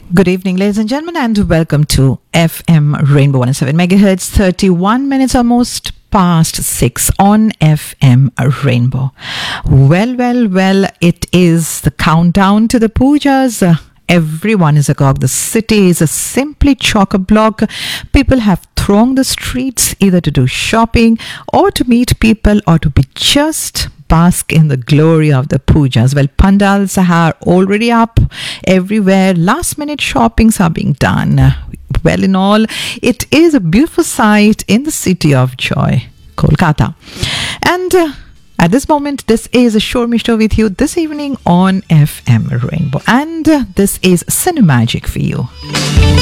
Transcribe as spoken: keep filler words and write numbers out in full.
Good evening, ladies and gentlemen, and welcome to F M Rainbow one oh seven megahertz, thirty-one minutes almost past six on F M Rainbow. Well, well, well, it is the countdown to the pujas. Uh, Everyone is agog. The city is a simply chock-a-block. People have thronged the streets either to do shopping or to meet people or to be just bask in the glory of the pujas. Well, pandals are already up everywhere. Last minute shoppings are being done. Well, in all, it is a beautiful sight in the city of joy, Kolkata. And uh, at this moment, this is a Shore Show with you this evening on F M Rainbow. And uh, this is Cinemagic for you.